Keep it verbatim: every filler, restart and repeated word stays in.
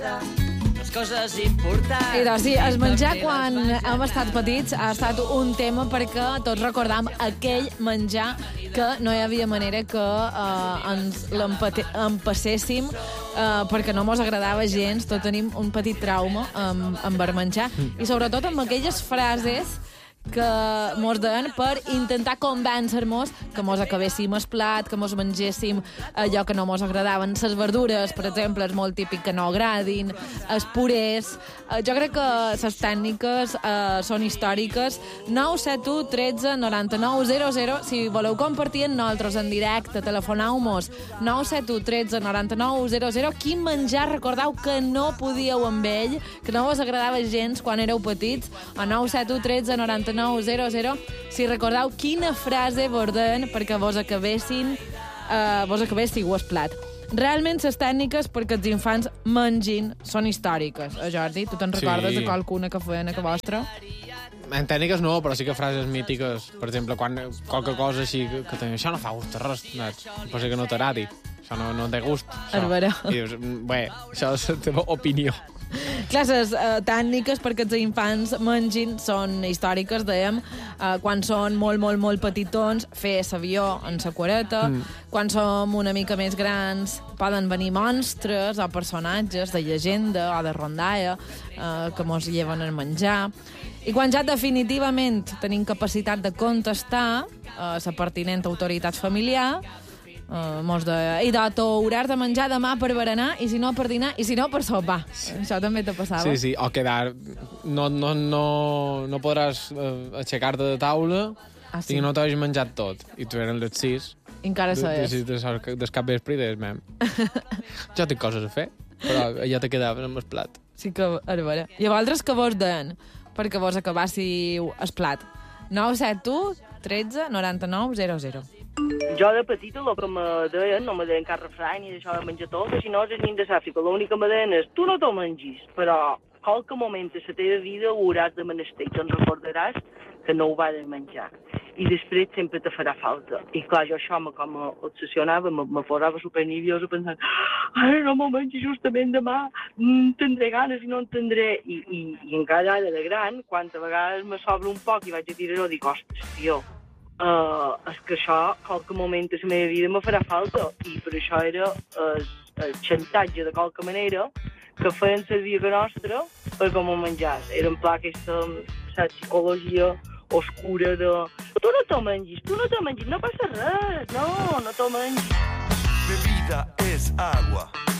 Les coses importants. I doncs sí, el menjar quan hem estat petits ha estat un tema perquè tots recordam aquell menjar que no hi havia manera que eh, ens l'empasséssim eh, perquè no mos agradava gens. Tots tenim un petit trauma amb, amb el menjar i sobretot amb aquelles frases que mos deien per intentar convèncer-nos que mos acabéssim el plat, que mos mengéssim allò que no mos agradaven. Les verdures, per exemple, és molt típic que no agradin, els purés. Jo crec que les tècniques eh, són històriques. nou set u tretze noranta-nou zero zero. Si voleu compartir amb nosaltres en directe, telefoneu-mos nou set u tretze noranta-nou zero zero. Quin menjar recordeu que no podíeu amb ell, que no vos agradava gens quan éreu petits? A nou set u tretze noranta-nou zero zero. Si recordeu quina frase vos deien perquè vos acabessin eh, vos acabéssiu el plat. Realment les tècniques perquè els infants mengin són històriques. Eh, Jordi, tu te'n recordes Sí. de qualcuna que feien a que vostra? En tècniques no, però sí que frases mítiques. Per exemple, quan qualque cosa així que, que tenia, això no fa gust de res, nets. Pot ser que no t'agradi. Això no, no té gust. És vera. I dius, bé, això és la teva opinió. Clar, les uh, tècniques perquè els infants mengin són històriques, dèiem, uh, quan són molt, molt, molt petitons, fer l'avió en la quareta, mm. quan som una mica més grans poden venir monstres o personatges de llegenda o de rondalla uh, que mos lleven el menjar. I quan ja definitivament tenim capacitat de contestar a uh, la pertinent autoritat familiar, Uh, mos de... I de, t'hauràs de menjar demà per berenar, i si no per dinar, i si no per sopar. Sí. Això també te passava. Sí, sí, o quedar... No, no, no, no podràs uh, aixecar-te de taula ah, sí. i no t'hagis menjat tot. I tu eren les sis. I encara sabés. sabés. De, de, del cap vespre i des, mem. Jo tinc coses a fer, però ja te quedaven amb el plat. Sí que és vera. I a vosaltres que vos deien perquè vos acabàssiu el plat? nou set u tretze noranta-nou zero zero. Jo de petita el que me deien, no me deien cap refrany ni d'això de menjar tot, sinó els nins d'Àfrica. L'únic que me deien és, tu no t'ho mengis, però qualque moment de la teva vida ho hauràs de menester i te'n recordaràs que no ho vas menjar. I després sempre te farà falta. I clar, jo això me com obsessionava, me, me posava supernerviosa pensant, ara no m'ho mengi justament demà, mm, tindré ganes i no en tindré. I, i, i encara ara de gran, quantes vegades me sobra un poc i vaig a tirar-ho, dic, ostres, tio, Uh, és que això, qualque moment de la meva vida me farà falta, i per això era el, el xantatge de qualque manera que feien servir a nostra perquè m'ho menjàs. Era en pla aquesta la psicologia oscura de tu no t'ho mengis, tu no t'ho mengis, no passa res, no, no t'ho mengis. Bebida es agua.